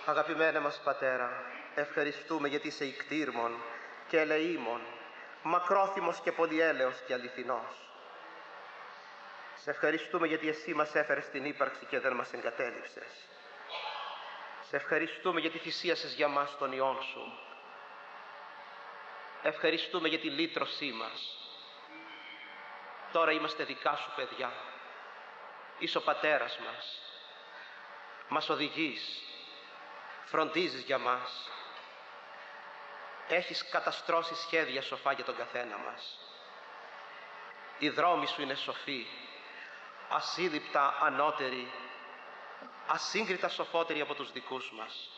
Αγαπημένε μας Πατέρα, ευχαριστούμε γιατί είσαι ικτήρμον και ελεήμον, μακρόθυμος και πολυέλεος και αληθινός. Σε ευχαριστούμε γιατί εσύ μας έφερες στην ύπαρξη και δεν μας εγκατέλειψες. Σε ευχαριστούμε γιατί θυσίασες για μας τον Υιόν Σου. Ευχαριστούμε για τη λύτρωσή μας. Τώρα είμαστε δικά Σου παιδιά. Είσαι ο Πατέρας μας. Μας οδηγείς. Φροντίζεις για μας. Έχεις καταστρώσει σχέδια σοφά για τον καθένα μας. Οι δρόμοι Σου είναι σοφοί, ασύλληπτα ανώτεροι, ασύγκριτα σοφότεροι από τους δικούς μας.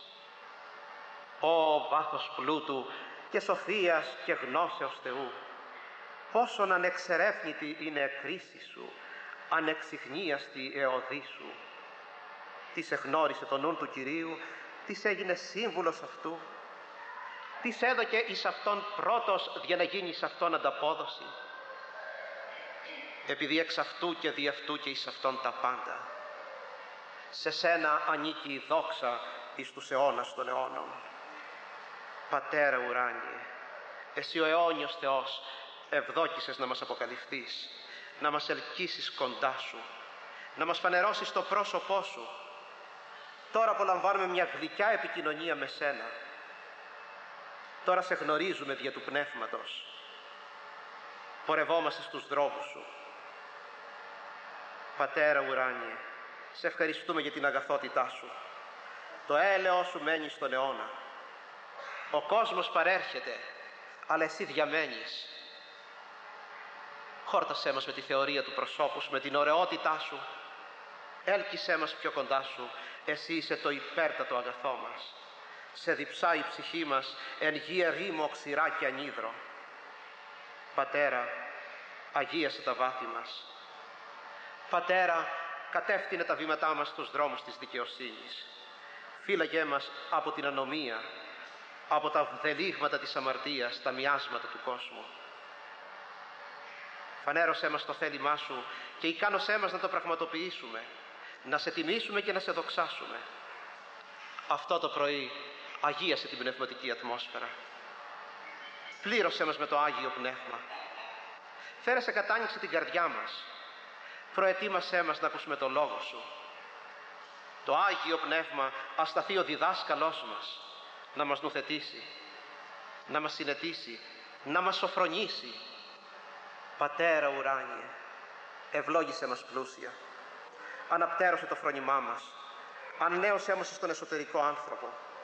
Ω βάθος πλούτου και σοφίας και γνώσεως Θεού, πόσον ανεξερεύνητη είναι εκκρίση Σου, ανεξιχνίαστη εωδή Σου. Της εγνώρισε το νουν του Κυρίου, της έγινε σύμβουλος αυτού, της έδωκε εις αυτόν πρώτος για να γίνει εις αυτόν ανταπόδοση. Επειδή εξ αυτού και δι' αυτού και εις αυτόν τα πάντα. Σε σένα ανήκει η δόξα εις τους αιώνας των αιώνων. Πατέρα ουράνιε, εσύ ο αιώνιος Θεός, ευδόκησες να μας αποκαλυφθείς, να μας ελκύσεις κοντά Σου, να μας φανερώσεις το πρόσωπό Σου. Τώρα απολαμβάνουμε μια γλυκιά επικοινωνία με Σένα. Τώρα σε γνωρίζουμε δια του Πνεύματος. Πορευόμαστε στους δρόμους Σου. Πατέρα ουράνιε, σε ευχαριστούμε για την αγαθότητά Σου. Το έλεος Σου μένει στον αιώνα. Ο κόσμος παρέρχεται, αλλά Εσύ διαμένεις. Χόρτασέ μας με τη θεωρία του προσώπου Σου, με την ωραιότητά Σου. Έλκυσέ μας πιο κοντά Σου. Εσύ είσαι το υπέρτατο αγαθό μας. Σε διψάει η ψυχή μας εν γη ερήμο, ξηρά και ανίδρο. Πατέρα, αγίασε τα βάθη μας. Πατέρα, κατεύθυνε τα βήματά μας στους δρόμους της δικαιοσύνης. Φύλαγέ μας από την ανομία, από τα βδελίγματα της αμαρτίας, τα μοιάσματα του κόσμου. Φανέρωσέ μας το θέλημά Σου και ικάνωσέ μας να το πραγματοποιήσουμε, να Σε τιμήσουμε και να Σε δοξάσουμε. Αυτό το πρωί αγίασε την πνευματική ατμόσφαιρα. Πλήρωσέ μας με το Άγιο Πνεύμα. Φέρε σε κατάνοιξη την καρδιά μας. Προετοίμασέ μας να ακούσουμε το Λόγο Σου. Το Άγιο Πνεύμα ας σταθεί ο διδάσκαλός μας, να μας νουθετήσει, να μας συνετίσει, να μας σοφρονήσει. Πατέρα ουράνιε, ευλόγησέ μας πλούσια. Αναπτέρωσε το φρόνημά μας. Ανανέωσέ μας στον εσωτερικό άνθρωπο.